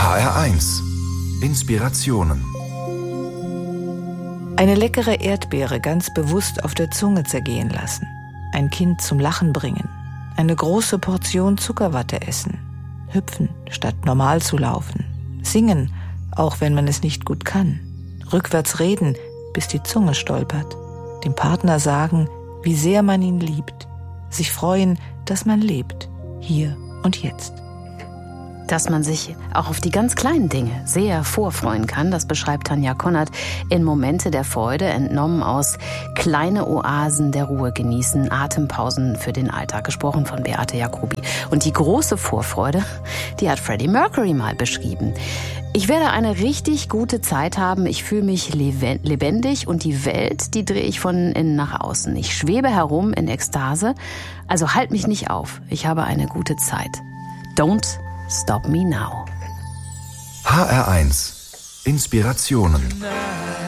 HR1 Inspirationen. Eine leckere Erdbeere ganz bewusst auf der Zunge zergehen lassen. Ein Kind zum Lachen bringen. Eine große Portion Zuckerwatte essen. Hüpfen, statt normal zu laufen. Singen, auch wenn man es nicht gut kann. Rückwärts reden, bis die Zunge stolpert. Dem Partner sagen, wie sehr man ihn liebt. Sich freuen, dass man lebt. Hier und jetzt. Dass man sich auch auf die ganz kleinen Dinge sehr vorfreuen kann, das beschreibt Tanja Konert in Momente der Freude, entnommen aus Kleine Oasen der Ruhe genießen, Atempausen für den Alltag, gesprochen von Beate Jacobi. Und die große Vorfreude, die hat Freddie Mercury mal beschrieben. Ich werde eine richtig gute Zeit haben, ich fühle mich lebendig und die Welt, die drehe ich von innen nach außen. Ich schwebe herum in Ekstase, also halt mich nicht auf, ich habe eine gute Zeit. Don't Stop Me Now. HR1 Inspirationen.